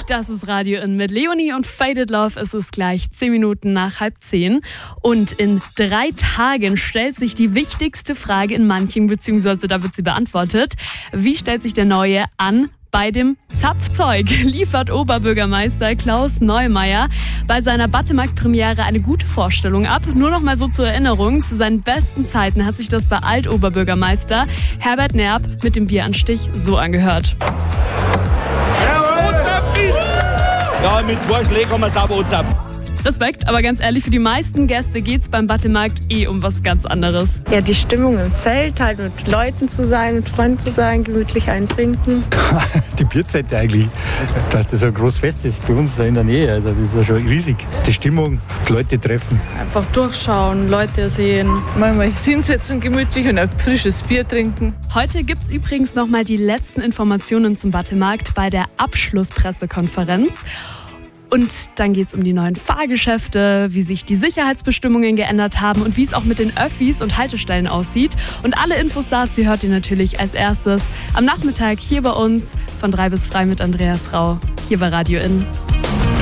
Das ist Radio In mit Leonie und Faded Love. Es ist gleich 10 Minuten nach 9:30. Und in 3 Tagen stellt sich die wichtigste Frage in Manching, beziehungsweise da wird sie beantwortet. Wie stellt sich der Neue an bei dem Zapfzeug? Liefert Oberbürgermeister Klaus Neumeier bei seiner Battemarkt-Premiere eine gute Vorstellung ab? Nur noch mal so zur Erinnerung, zu seinen besten Zeiten hat sich das bei Altoberbürgermeister Herbert Nerb mit dem Bieranstich so angehört. Ja, mit 2 Schlägen haben wir sauber anzapfen. Respekt, aber ganz ehrlich, für die meisten Gäste geht's beim Battemarkt um was ganz anderes. Ja, die Stimmung im Zelt, halt mit Leuten zu sein, mit Freunden zu sein, gemütlich eintrinken. Die Bierzeit eigentlich, dass das so ein großes Fest ist bei uns da in der Nähe, also das ist ja schon riesig. Die Stimmung, die Leute treffen. Einfach durchschauen, Leute sehen. Manchmal hinsetzen gemütlich und ein frisches Bier trinken. Heute gibt's übrigens nochmal die letzten Informationen zum Battemarkt bei der Abschlusspressekonferenz. Und dann geht's um die neuen Fahrgeschäfte, wie sich die Sicherheitsbestimmungen geändert haben und wie es auch mit den Öffis und Haltestellen aussieht. Und alle Infos dazu hört ihr natürlich als erstes am Nachmittag hier bei uns von 3 bis frei mit Andreas Rau, hier bei Radio In.